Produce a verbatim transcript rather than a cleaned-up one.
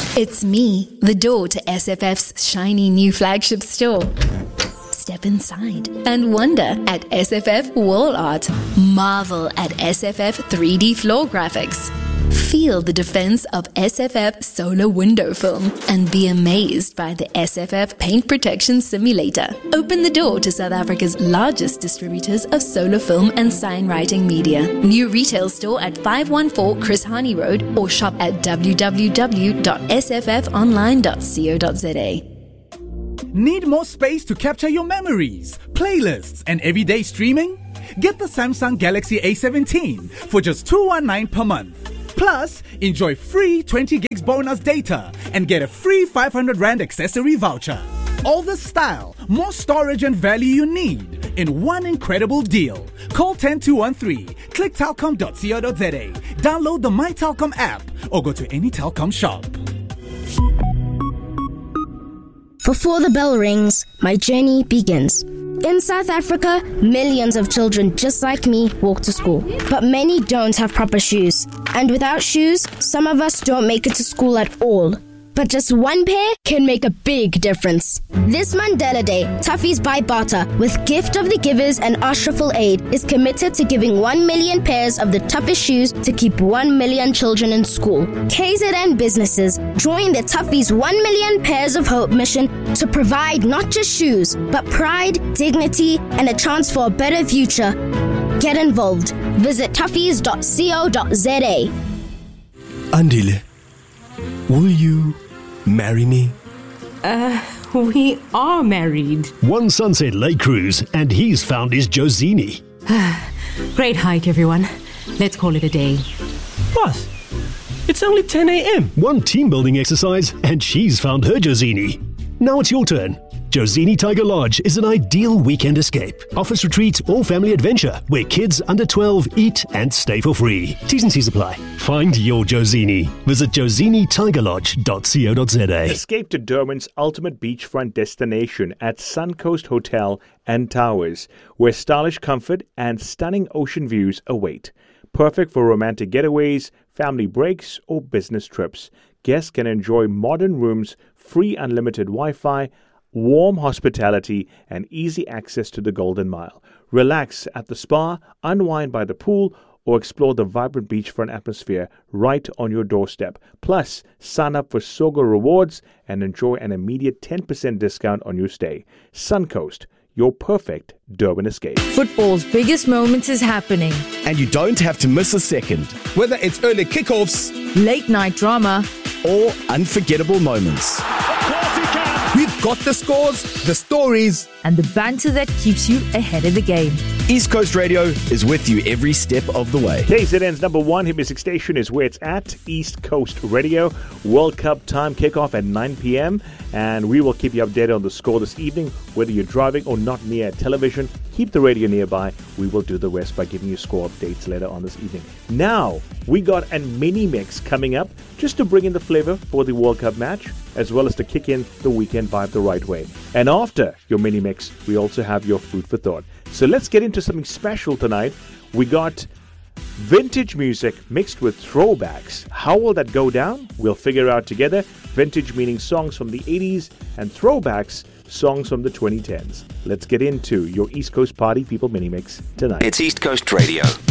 It's me, the door to S F F's shiny new flagship store. Step inside and wonder at S F F wall art. Marvel at S F F three D floor graphics. Feel the defense of S F F solar window film and be amazed by the S F F paint protection simulator. Open the door to South Africa's largest distributors of solar film and sign writing media. New retail store at five one four Chris Hani Road or shop at w w w dot s f f online dot co dot z a. Need more space to capture your memories, playlists, and everyday streaming? Get the Samsung Galaxy A seventeen for just two hundred nineteen dollars per month. Plus, enjoy free twenty gigs bonus data and get a free five hundred rand accessory voucher. All the style, more storage and value you need in one incredible deal. Call one zero two one three, click telkom dot co dot z a, download the My Telkom app or go to any Telkom shop. Before the bell rings, my journey begins. In South Africa, millions of children just like me walk to school, but many don't have proper shoes. And without shoes, some of us don't make it to school at all. But just one pair can make a big difference. This Mandela Day, Toughies by Bata, with Gift of the Givers and Ashraful Aid, is committed to giving one million pairs of the toughest shoes to keep one million children in school. K Z N businesses join the Toughies one million Pairs of Hope mission to provide not just shoes, but pride, dignity, and a chance for a better future. Get involved. Visit toughies dot co dot z a. Andile, will you marry me? Uh, we are married. One Sunset Lake Cruise, and he's found his Josini. Great hike, everyone. Let's call it a day. Boss, it's only ten a.m. One team building exercise, and she's found her Josini. Now it's your turn. Josini Tiger Lodge is an ideal weekend escape. Office retreat or family adventure where kids under twelve eat and stay for free. T's and C's apply. Find your Josini. Visit josini tiger lodge dot co dot z a. Escape to Durban's ultimate beachfront destination at Suncoast Hotel and Towers, where stylish comfort and stunning ocean views await. Perfect for romantic getaways, family breaks, or business trips. Guests can enjoy modern rooms, free unlimited Wi-Fi, warm hospitality, and easy access to the Golden Mile. Relax at the spa, unwind by the pool, or explore the vibrant beachfront atmosphere right on your doorstep. Plus, sign up for Sogo Rewards and enjoy an immediate ten percent discount on your stay. Suncoast, your perfect Durban escape. Football's biggest moments is happening. And you don't have to miss a second. Whether it's early kickoffs, late night drama, or unforgettable moments. We've got the scores, the stories, and the banter that keeps you ahead of the game. East Coast Radio is with you every step of the way. K Z N's number one hit music station is where it's at, East Coast Radio. World Cup time kickoff at nine p.m. And we will keep you updated on the score this evening. Whether you're driving or not near television, keep the radio nearby. We will do the rest by giving you score updates later on this evening. Now, we got a mini mix coming up just to bring in the flavor for the World Cup match, as well as to kick in the weekend vibe the right way. And after your mini mix, we also have your food for thought. So let's get into something special tonight. We got vintage music mixed with throwbacks. How will that go down? We'll figure out together. Vintage meaning songs from the eighties, and throwbacks, songs from the twenty tens. Let's get into your East Coast Party People mini mix tonight. It's East Coast Radio.